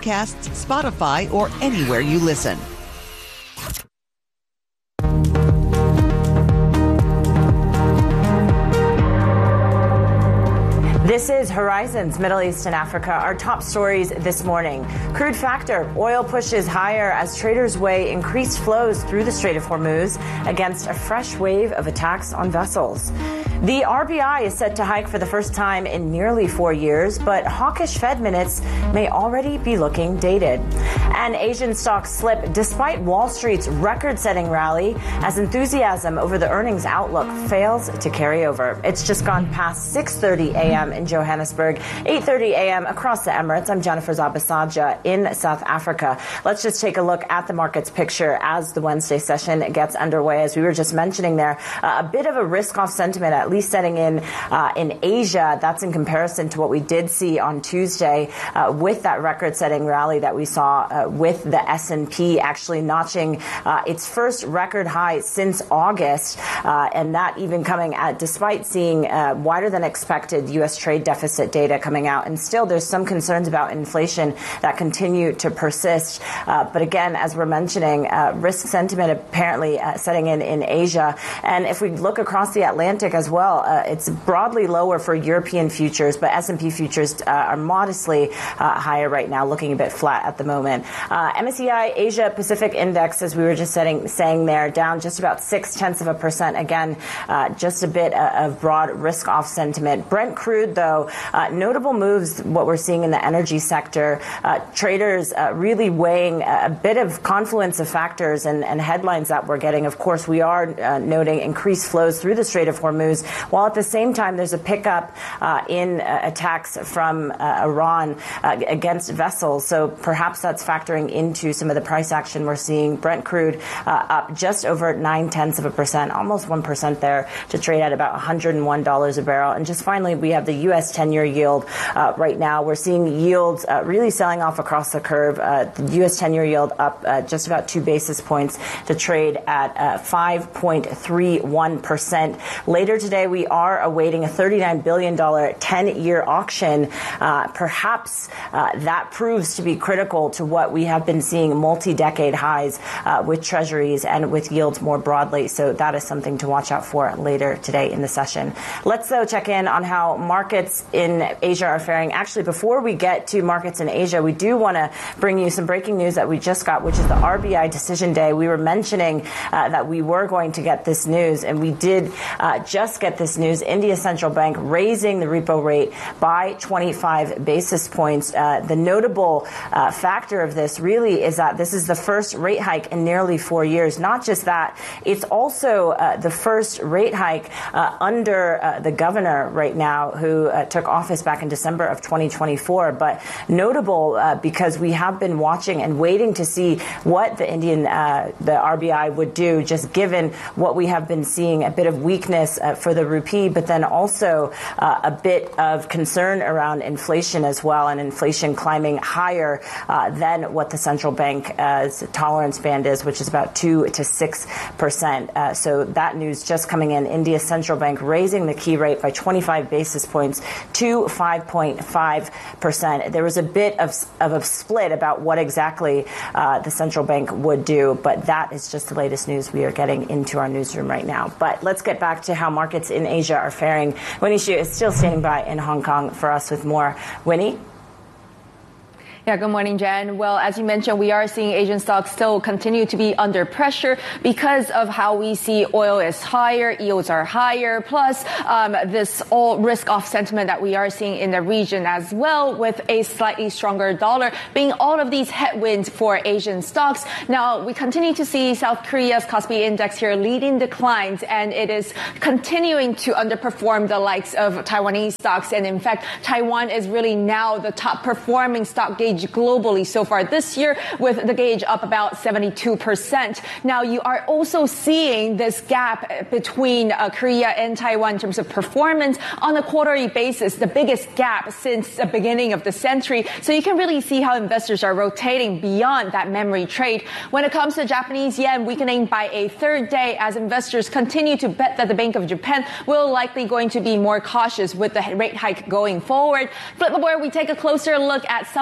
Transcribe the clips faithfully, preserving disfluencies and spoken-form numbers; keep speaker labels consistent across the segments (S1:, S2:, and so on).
S1: Podcasts, Spotify, or anywhere you listen.
S2: This is Horizon's Middle East and Africa. Our top stories this morning. Crude factor. Oil pushes higher as traders weigh increased flows through the Strait of Hormuz against a fresh wave of attacks on vessels. The R B I is set to hike for the first time in nearly four years, but hawkish Fed minutes may already be looking dated. And Asian stocks slip despite Wall Street's record-setting rally as enthusiasm over the earnings outlook fails to carry over. It's just gone past six thirty a.m. in Johannesburg, eight thirty a.m. across the Emirates. I'm Jennifer Zabasaja in South Africa. Let's just take a look at the markets picture as the Wednesday session gets underway. As we were just mentioning there, uh, a bit of a risk-off sentiment, at least setting in uh, in Asia. That's in comparison to what we did see on Tuesday uh, with that record-setting rally that we saw uh, with the S and P actually notching uh, its first record high since August, uh, and that even coming at despite seeing uh, wider than expected U S trade deficit data coming out. And still, there's some concerns about inflation that continue to persist. Uh, but again, as we're mentioning, uh, risk sentiment apparently uh, setting in in Asia. And if we look across the Atlantic as well, Uh, it's broadly lower for European futures, but S and P futures uh, are modestly uh, higher right now, looking a bit flat at the moment. Uh, M S C I Asia Pacific Index, as we were just setting, saying there, down just about six tenths of a percent. Again, uh, just a bit uh, of broad risk-off sentiment. Brent crude, though, uh, notable moves, what we're seeing in the energy sector. Uh, traders uh, really weighing a, a bit of confluence of factors and, and headlines that we're getting. Of course, we are uh, noting increased flows through the Strait of Hormuz, while at the same time there's a pickup uh, in uh, attacks from uh, Iran uh, against vessels. So perhaps that's factoring into some of the price action we're seeing. Brent crude uh, up just over nine tenths of a percent, almost one percent there, to trade at about one hundred one dollars a barrel. And just finally, we have the U S ten-year yield uh, right now. We're seeing yields uh, really selling off across the curve. Uh, the U S ten-year yield up uh, just about two basis points to trade at uh, five point three one percent. Later today, we are awaiting a thirty-nine billion dollars ten-year auction. Uh, perhaps uh, that proves to be critical to what we have been seeing multi-decade highs uh, with treasuries and with yields more broadly. So that is something to watch out for later today in the session. Let's, though, check in on how markets in Asia are faring. Actually, before we get to markets in Asia, we do want to bring you some breaking news that we just got, which is the R B I decision day. We were mentioning uh, that we were going to get this news, and we did uh, just get this news. India's central bank raising the repo rate by twenty-five basis points. Uh, the notable uh, factor of this really is that this is the first rate hike in nearly four years. Not just that, it's also uh, the first rate hike uh, under uh, the governor right now, who uh, took office back in December of twenty twenty-four. But notable uh, because we have been watching and waiting to see what the Indian, uh, the R B I would do, just given what we have been seeing, a bit of weakness uh, for the rupee, but then also uh, a bit of concern around inflation as well, and inflation climbing higher uh, than what the central bank's tolerance band is, which is about two to six percent. Uh, so that news just coming in. India's central bank raising the key rate by twenty-five basis points to five point five percent. There was a bit of, of a split about what exactly uh, the central bank would do, but that is just the latest news we are getting into our newsroom right now. But let's get back to how markets in Asia are faring. Winnie Xu is still standing by in Hong Kong for us with more. Winnie?
S3: Yeah, good morning, Jen. Well, as you mentioned, we are seeing Asian stocks still continue to be under pressure because of how we see oil is higher, yields are higher, plus um, this all risk-off sentiment that we are seeing in the region as well, with a slightly stronger dollar being all of these headwinds for Asian stocks. Now, we continue to see South Korea's Kospi Index here leading declines, and it is continuing to underperform the likes of Taiwanese stocks. And in fact, Taiwan is really now the top performing stock gauge globally so far this year, with the gauge up about seventy-two percent. Now, you are also seeing this gap between uh, Korea and Taiwan in terms of performance on a quarterly basis, the biggest gap since the beginning of the century. So you can really see how investors are rotating beyond that memory trade. When it comes to Japanese yen weakening by a third day, as investors continue to bet that the Bank of Japan will likely going to be more cautious with the rate hike going forward. Flip the board, we take a closer look at some of the names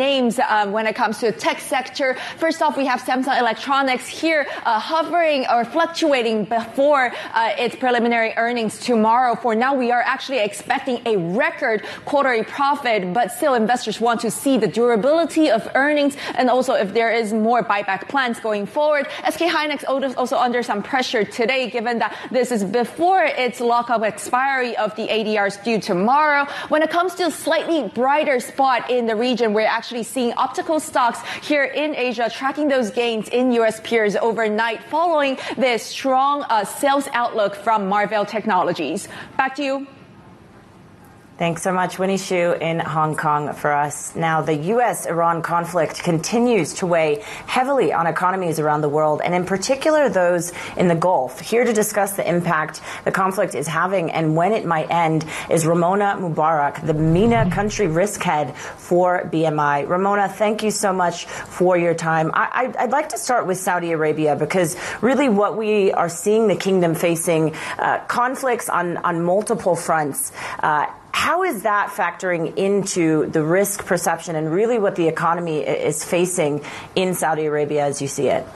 S3: names um, when it comes to the tech sector. First off, we have Samsung Electronics here uh, hovering or fluctuating before uh, its preliminary earnings tomorrow. For now, we are actually expecting a record quarterly profit, but still investors want to see the durability of earnings and also if there is more buyback plans going forward. S K Hynix also under some pressure today, given that this is before its lockup expiry of the A D Rs due tomorrow. When it comes to a slightly brighter spot in the region, we're actually seeing optical stocks here in Asia tracking those gains in U S peers overnight following this strong uh, sales outlook from Marvell Technologies. Back to you.
S2: Thanks so much, Winnie Xu in Hong Kong for us. Now, the U S Iran conflict continues to weigh heavily on economies around the world, and in particular those in the Gulf. Here to discuss the impact the conflict is having and when it might end is Ramona Mubarak, the MENA country risk head for B M I. Ramona, thank you so much for your time. I, I'd like to start with Saudi Arabia because really what we are seeing the kingdom facing uh, conflicts on, on multiple fronts. Uh, How is that factoring into the risk perception and really what the economy is facing in Saudi Arabia as you see it?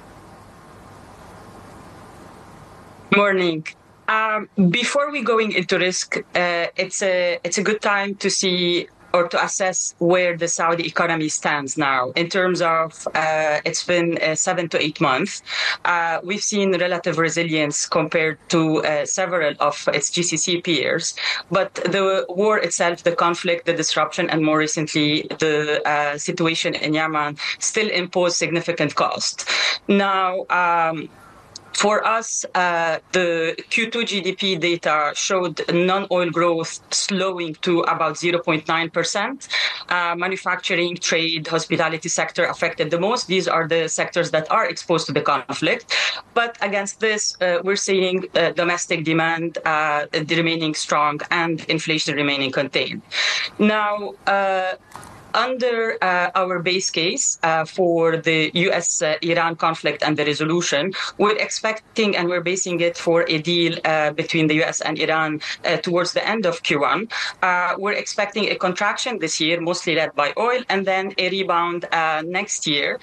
S4: Morning. Um, before we going into risk, uh, it's a it's a good time to see or to assess where the Saudi economy stands now in terms of uh, it's been uh, seven to eight months. Uh, we've seen relative resilience compared to uh, several of its G C C peers, but the war itself, the conflict, the disruption, and more recently the uh, situation in Yemen still impose significant cost. Now, um, For us, uh, the Q two G D P data showed non-oil growth slowing to about zero point nine percent. Uh, manufacturing, trade, hospitality sector affected the most. These are the sectors that are exposed to the conflict. But against this, uh, we're seeing uh, domestic demand uh, remaining strong and inflation remaining contained. Now, uh, Under uh, our base case uh, for the U S Iran uh, conflict and the resolution, we're expecting and we're basing it for a deal uh, between the U S and Iran uh, towards the end of Q one. Uh, we're expecting a contraction this year, mostly led by oil, and then a rebound uh, next year,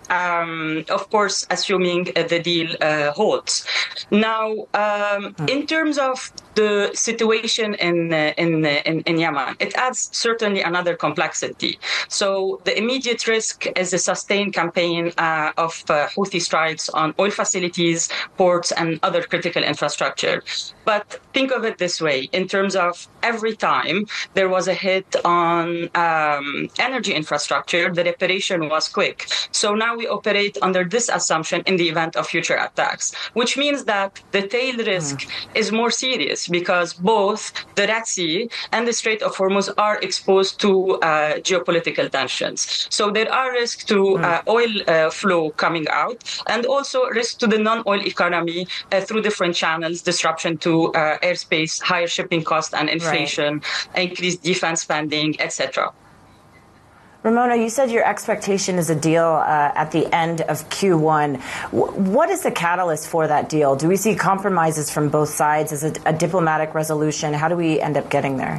S4: um, of course, assuming uh, the deal uh, holds. Now, um, in terms of the situation in, uh, in, uh, in, in Yemen, it adds certainly another complexity. So the immediate risk is a sustained campaign uh, of uh, Houthi strikes on oil facilities, ports, and other critical infrastructure. But think of it this way, in terms of every time there was a hit on um, energy infrastructure, the reparation was quick. So now we operate under this assumption in the event of future attacks, which means that the tail risk mm. is more serious because both the Red Sea and the Strait of Hormuz are exposed to uh, geopolitical tensions. So there are risks to uh, oil uh, flow coming out and also risk to the non-oil economy uh, through different channels, disruption to uh, airspace, higher shipping costs and inflation, right. increased defense spending, et cetera.
S2: Ramona, you said your expectation is a deal uh, at the end of Q one. W- what is the catalyst for that deal? Do we see compromises from both sides? Is it a diplomatic resolution? How do we end up getting there?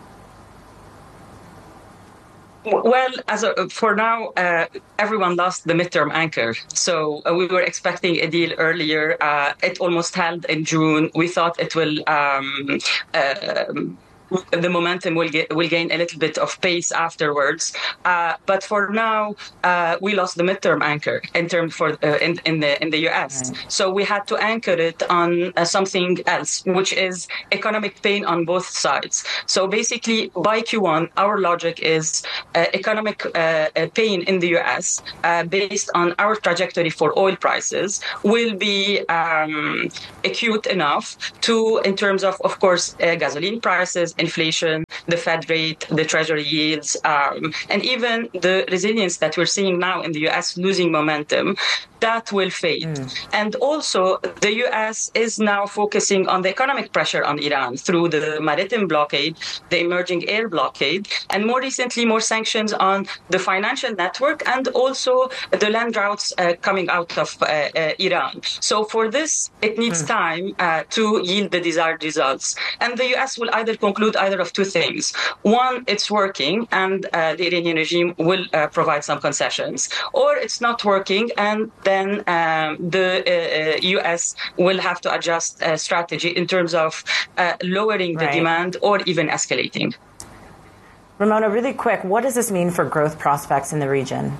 S4: Well, as a, for now, uh, everyone lost the midterm anchor. So uh, we were expecting a deal earlier. Uh, it almost held in June. We thought it will um, uh, the momentum will get, will gain a little bit of pace afterwards. Uh, but for now, uh, we lost the midterm anchor in term for uh, in, in the in the U S. Right. So we had to anchor it on uh, something else, which is economic pain on both sides. So basically, by Q one, our logic is uh, economic uh, pain in the U S uh, based on our trajectory for oil prices will be um, acute enough to, in terms of, of course, uh, gasoline prices, inflation, the Fed rate, the Treasury yields, um, and even the resilience that we're seeing now in the U S losing momentum, that will fade. Mm. And also, the U S is now focusing on the economic pressure on Iran through the maritime blockade, the emerging air blockade, and more recently, more sanctions on the financial network and also the land routes uh, coming out of uh, uh, Iran. So for this, it needs mm. time uh, to yield the desired results. And the U S will either conclude either of two things. things. One, it's working, and uh, the Iranian regime will uh, provide some concessions. Or it's not working, and then um, the uh, U S will have to adjust uh, strategy in terms of uh, lowering the
S2: right.
S4: demand or even escalating.
S2: Ramona, really quick, what does this mean for growth prospects in the region?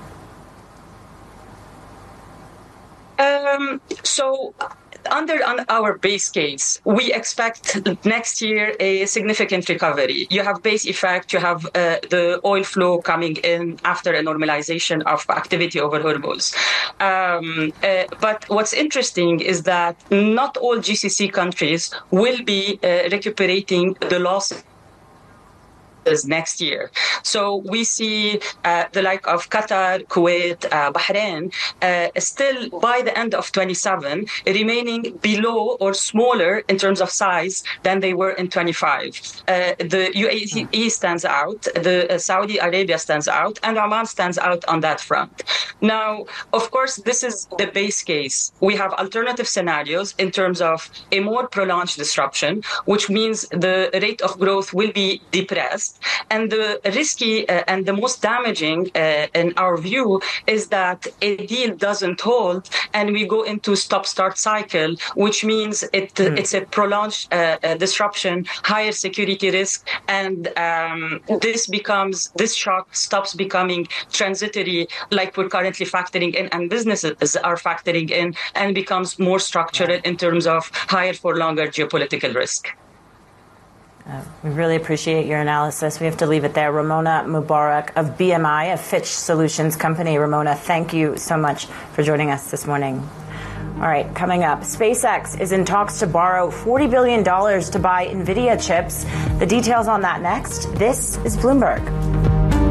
S4: Um, so under on our base case, we expect next year a significant recovery. You have base effect, you have uh, the oil flow coming in after a normalization of activity over Hormuz. Um, uh, but what's interesting is that not all G C C countries will be uh, recuperating the losses next year. So we see uh, the like of Qatar, Kuwait, uh, Bahrain, uh, still by the end of twenty-seven remaining below or smaller in terms of size than they were in twenty-five. Uh, the U A E stands out, the uh, Saudi Arabia stands out, and Oman stands out on that front. Now, of course, this is the base case. We have alternative scenarios in terms of a more prolonged disruption, which means the rate of growth will be depressed. And the risky uh, and the most damaging, uh, in our view, is that a deal doesn't hold and we go into stop-start cycle, which means it mm. it's a prolonged uh, uh, disruption, higher security risk, and um, this becomes this shock stops becoming transitory, like we're currently factoring in, and businesses are factoring in, and becomes more structural in terms of higher for longer geopolitical risk.
S2: Uh, we really appreciate your analysis. We have to leave it there. Ramona Mubarak of B M I, a Fitch Solutions company. Ramona, thank you so much for joining us this morning. All right, coming up, SpaceX is in talks to borrow forty billion dollars to buy NVIDIA chips. The details on that next. This is Bloomberg.